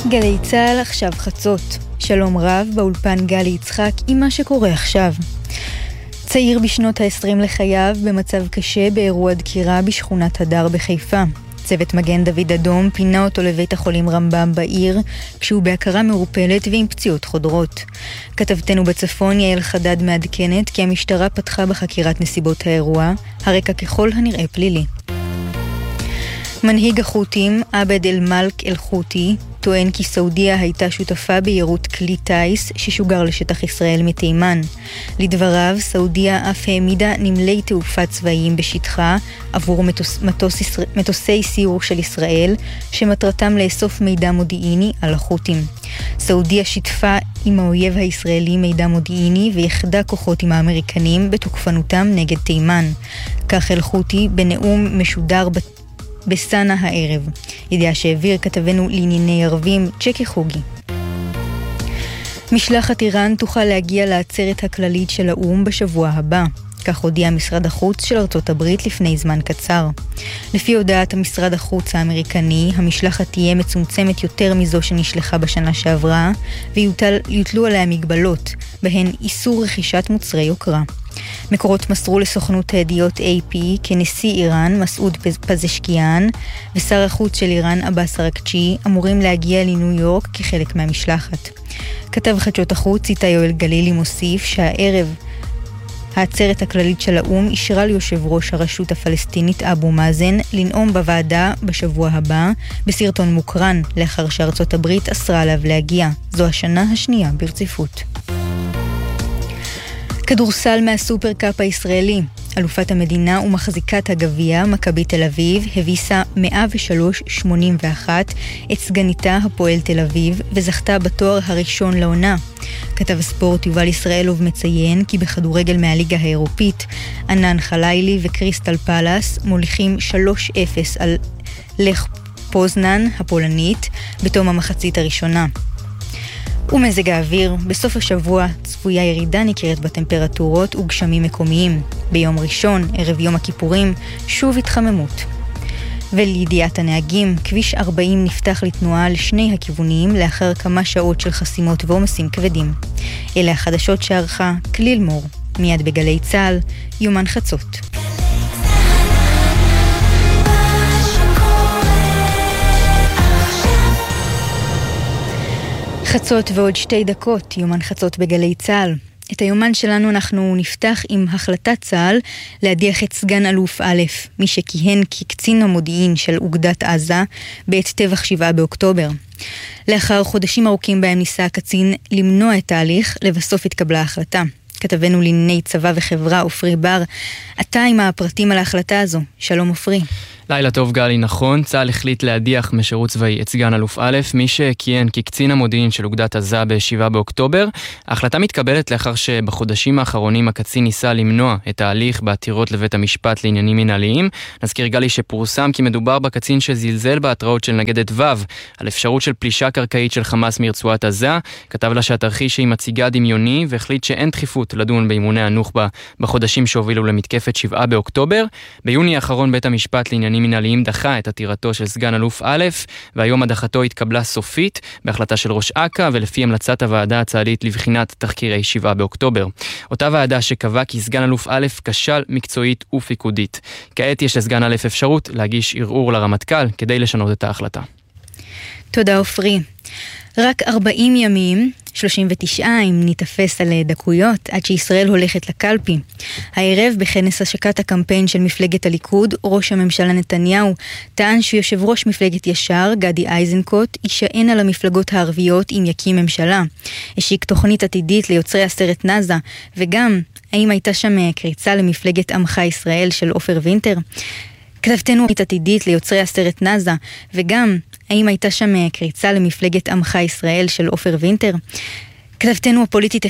גלי צהל עכשיו חצות. שלום רב, באולפן גלי יצחק עם מה שקורה עכשיו. צעיר בשנות ה-20 לחייו במצב קשה באירוע דקירה בשכונת הדר בחיפה. צוות מגן דוד אדום פינה אותו לבית החולים רמב"ם בעיר, כשהוא בהכרה מעורפלת ועם פציעות חודרות. כתבתנו בצפון יעל חדד מעדכנת כי המשטרה פתחה בחקירת נסיבות האירוע, הרקע ככל הנראה פלילי. מנהיג החות'ים, עבד אל-מלק אל-חות'י, טוען כי סעודיה הייתה שותפה ביירוט כלי טייס ששוגר לשטח ישראל מתימן. לדבריו, סעודיה אף העמידה נמלי תעופה צבאיים בשטחה עבור מטוסי סיור של ישראל, שמטרתם לאסוף מידע מודיעיני על החות'ים. סעודיה שיתפה עם האויב הישראלי מידע מודיעיני ויחדה כוחות עם האמריקנים בתוקפנותם נגד תימן. כך אל-חות'י בנאום משודר בסנה הערב. ידיעה שהעביר כתבנו לענייני ערבים צ'קי חוגי. משלחת איראן תוכל להגיע לעצרת הכללית של האו"ם בשבוע הבא. כך הודיע משרד החוץ של ארצות הברית לפני זמן קצר. לפי הודעת המשרד החוץ האמריקני, המשלחת תהיה מצומצמת יותר מזו שנשלחה בשנה שעברה, ויוטלו עליה מגבלות, בהן איסור רכישת מוצרי יוקרה. מקורות מסרו לסוכנות הידיעות AP כנשיא איראן מסעוד פזשקיאן ושר החוץ של איראן עבאס אראקצ'י אמורים להגיע לניו יורק כחלק מהמשלחת. כתב חדשות החוץ איתי יואל גלילי מוסיף שהערב העצרת הכללית של האו"ם אישרה ליושב ראש הרשות הפלסטינית אבו מאזן לנאום בוועדה בשבוע הבא בסרטון מוקרן לאחר שארצות הברית אסרה עליו להגיע. זו השנה השנייה ברציפות. כדורסל מהסופרקאפ הישראלי. אלופת המדינה ומחזיקת הגביע, מכבי תל אביב, הביסה 103-81 את סגניתה הפועל תל אביב וזכתה בתואר הראשון לעונה. כתב הספורט יובל ישראלוב מציין כי בכדורגל מהליגה האירופית, ענן חלילי וקריסטל פלאס מוליכים 3-0 על לך פוזנן הפולנית בתום המחצית הראשונה. ומזג האוויר, בסוף השבוע צפויה ירידה ניכרת בטמפרטורות וגשמים מקומיים. ביום ראשון, ערב יום הכיפורים, שוב התחממות. ולידיעת הנהגים, כביש 40 נפתח לתנועה לשני הכיוונים לאחר כמה שעות של חסימות ועומסים כבדים. אלה החדשות שערכה כליל מור, מיד בגלי צהל, יומן חצות. חצות ועוד 2 דקות, יומן חצות בגלי צהל. את היומן שלנו אנחנו נפתח עם החלטת צהל להדיח את סגן אלוף א', מי שכיהן כקצין המודיעין של אוגדת עזה בעת טבח 7 באוקטובר. לאחר חודשים ארוכים בהם ניסה הקצין למנוע את ההליך, לבסוף התקבלה ההחלטה. כתבנו לענייני צבא וחברה אופרי בר, אתה עם הפרטים על ההחלטה הזו. שלום אופרי. לילה טוב גלי, נכון, צה"ל החליט להדיח משירות צבאי את סגן אלוף א', מי שכיהן כקצין המודיעין של אוגדת עזה ב-7 באוקטובר. ההחלטה מתקבלת לאחר שבחודשים האחרונים הקצין ניסה למנוע את ההליך בעתירות לבית המשפט לעניינים מנהליים. נזכיר גלי שפורסם כי מדובר בקצין שזלזל בהתראות של נגדת ו' על אפשרות של פלישה קרקעית של חמאס מרצועת עזה. כתב לה שהתרחיש היא מציגה דמיוני והחליט שאין דחיפות לדון באימוני הנוח'בה בחודשים שהובילו למתקפת 7 באוקטובר. ביוני האחרון בית המשפט לעניינים מנהליים דחה את עתירתו של סגן אלוף א', והיום הדחתו התקבלה סופית בהחלטה של ראש אכ"א ולפי המלצת הוועדה הצה"לית לבחינת תחקירי 7 באוקטובר. אותה ועדה שקבעה כי סגן אלוף א' כשל מקצועית ופיקודית. כעת יש לסגן א' אפשרות להגיש ערעור לרמטכ"ל כדי לשנות את ההחלטה. תודה אופרי. רק 40 ימים, 39 אם נתפס על דקויות, עד שישראל הולכת לקלפי. הערב בכנס השקת הקמפיין של מפלגת הליכוד, ראש הממשלה נתניהו טען שיושב ראש מפלגת ישר, גדי איזנקוט, יישען על המפלגות הערביות אם יקים ממשלה. השיק תוכנית עתידית ליוצרי הסרט נאזה, וגם האם הייתה שם קריצה למפלגת עמך ישראל של עופר וינטר? כתבתנו עתידית ליוצרי הסרט נאזה, וגם האם הייתה שם קריצה למפלגת עמך ישראל של עופר וינטר? כתבתנו הפוליטית